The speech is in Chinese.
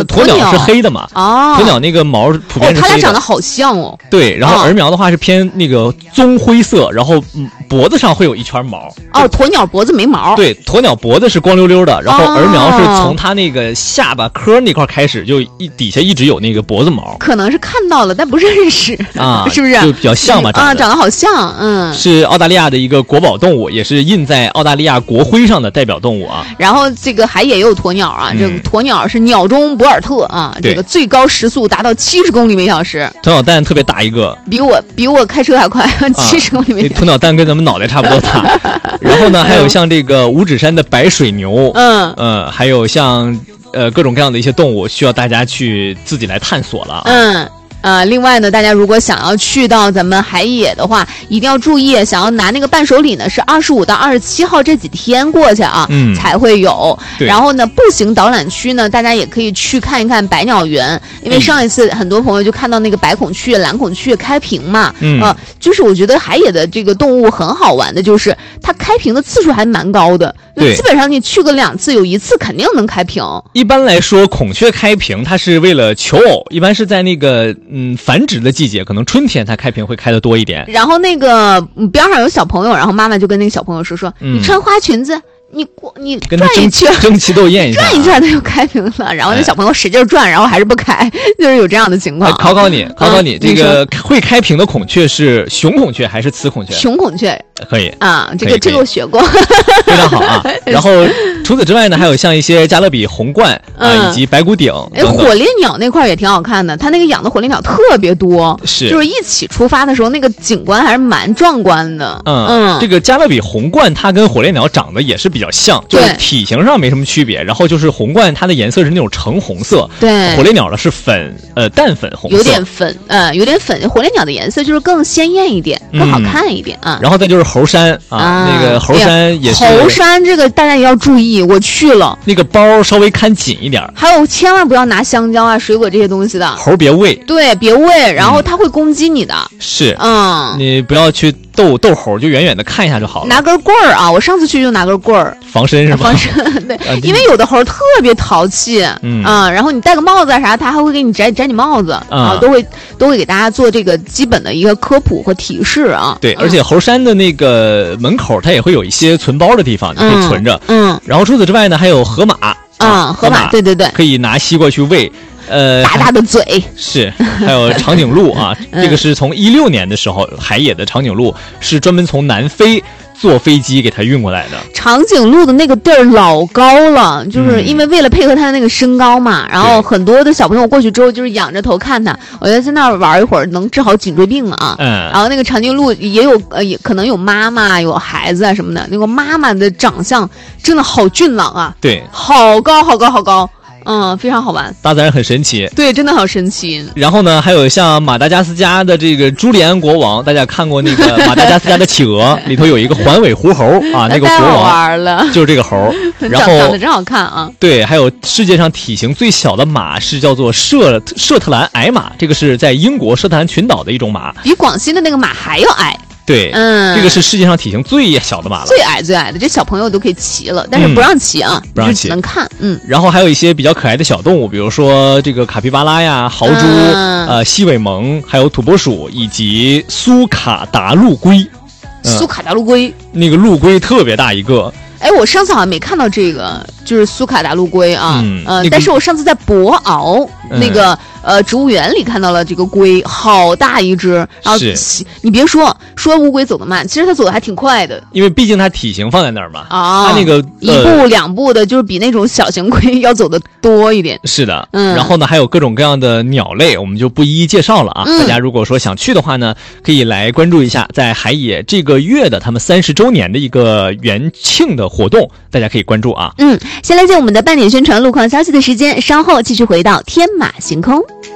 鸵鸟是黑的嘛？ 哦， 鸵鸟那个毛普遍是黑的， 它俩长得好像哦。 对，然后儿苗的话是偏那个棕灰色，然后脖子上会有一圈毛。 哦，鸵鸟脖子没毛。 对，鸵鸟脖子是光溜溜的，然后儿苗是从它那个下巴颏那块开始，就底下一直有那个脖子毛。 可能是看到了，但不认识啊， 是不是？ 就比较像嘛， 长得好像， 是澳大利亚的一个国宝动物，也是印在澳大利亚国徽上的代表动物啊。 然后这个海野也有鸵鸟啊，这个鸵鸟是鸟中博尔特啊，这个最高时速达到70公里每小时。 鸵鸟蛋特别大一个， 比我开车还快，70公里每小时。 鸵鸟蛋跟咱们脑袋差不多大。然后呢，还有像这个五指山的白水牛，还有像各种各样的一些动物，需要大家去自己来探索了。 另外呢，大家如果想要去到咱们海野的话，一定要注意，想要拿那个伴手礼呢，是25到27号这几天过去啊，才会有。然后呢，步行导览区呢，大家也可以去看一看百鸟园，因为上一次很多朋友就看到那个白孔雀、蓝孔雀开屏嘛，就是我觉得海野的这个动物很好玩的，就是它开屏的次数还蛮高的，基本上你去个2次，有1次肯定能开屏。 一般来说，孔雀开屏它是为了求偶，一般是在那个繁殖的季节，可能春天它开屏会开得多一点。 然后那个边上有小朋友，然后妈妈就跟那个小朋友说，你穿花裙子，你跟他转一圈， 争奇斗艳一下， 转一圈他就开屏了。然后那小朋友使劲转，然后还是不开，就是有这样的情况。 考考你，这个会开屏的孔雀是雄孔雀还是雌孔雀？ 雄孔雀可以啊，这个我学过， 非常好啊。然后除此之外呢，还有像一些加勒比红冠以及白骨顶等等。 火烈鸟那块也挺好看的，它那个养的火烈鸟特别多，就是一起出发的时候，那个景观还是蛮壮观的。 这个加勒比红冠它跟火烈鸟长得也是比较像，就是体型上没什么区别。然后就是红冠它的颜色是那种橙红色， 对， 火烈鸟呢是淡粉红色， 有点粉。火烈鸟的颜色就是更鲜艳一点，更好看一点啊。 然后再就是猴山那个猴山也是。 猴山这个大家也要注意，我去了， 那个包稍微看紧一点。 还有千万不要拿香蕉啊、水果这些东西的， 猴别喂。 对，别喂，然后它会攻击你的。 是，你不要去逗猴，就远远的看一下就好了。 拿根棍儿啊，我上次去就拿根棍儿防身是吧？ 防身，对，因为有的猴特别淘气，然后你戴个帽子啊啥，它还会给你摘你帽子啊，都会给大家做这个基本的一个科普和提示啊。 对，而且猴山的那个门口它也会有一些存包的地方，你可以存着。然后除此之外呢，还有河马河马，对， 可以拿西瓜去喂。 大大的嘴是，还有长颈鹿啊，这个是从16年的时候，海野的长颈鹿是专门从南非坐飞机给它运过来的。 长颈鹿的那个地儿老高了，就是因为为了配合它的那个身高嘛，然后很多的小朋友过去之后就是仰着头看它，我觉得在那儿玩一会儿能治好颈椎病啊。然后那个长颈鹿也有也可能有妈妈有孩子啊什么的，那个妈妈的长相真的好俊朗啊， 对， 好高。非常好玩， 大自然很神奇， 对，真的好神奇。 然后呢，还有像马达加斯加的这个朱利安国王，大家看过那个马达加斯加的企鹅里头有一个环尾狐猴啊，那个国王玩了， 就是这个猴，然后长得真好看啊。 对，还有世界上体型最小的马是叫做舍特兰矮马，这个是在英国舍特兰群岛的一种马， 比广西的那个马还要矮。 对，这个是世界上体型最小的马了， 最矮的，这小朋友都可以骑了，但是不让骑啊， 不让骑， 只能看。 然后还有一些比较可爱的小动物，比如说这个卡皮巴拉呀、豪猪、西尾獴，还有土拨鼠以及苏卡达陆龟。 苏卡达陆龟， 那个陆龟特别大一个。 哎，我上次好像没看到这个，就是苏卡达陆龟啊，但是我上次在博鳌那个植物园里看到了这个龟，好大一只。然后你别说乌龟走得慢，其实它走得还挺快的， 因为毕竟它体型放在那儿嘛。它那个 1步2步的，就是比那种小型龟要走得多一点。 是的，然后呢，还有各种各样的鸟类，我们就不一一介绍了啊。大家如果说想去的话呢，可以来关注一下，在海野这个月的他们30周年的一个元庆的活动，大家可以关注啊。 先来见我们的半点宣传路况消息的时间，稍后继续回到天马行空。